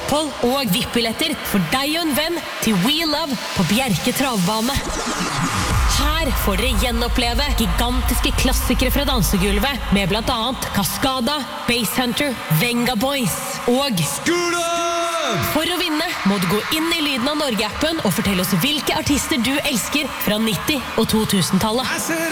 opphold og VIP-billetter for deg og en venn til We Love på Bjerke travbane. Her får dere gjenoppleve gigantiske klassikere fra dansegulvet med blant annet Cascada, Basshunter, Venga Boys og For å vinne må du gå inn i Lyden av Norge-appen og fortelle oss hvilke artister du elsker fra 90- og 2000-tallet.